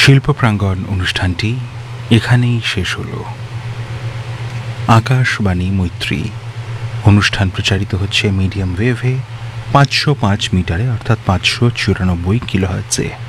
শিল্প প্রাঙ্গণ অনুষ্ঠানটি এখানেই শেষ হলো। আকাশবাণী মৈত্রী অনুষ্ঠান প্রচারিত হচ্ছে মিডিয়াম ওয়েভে 505 মিটারে, অর্থাৎ 594 কিলোহার্টজে।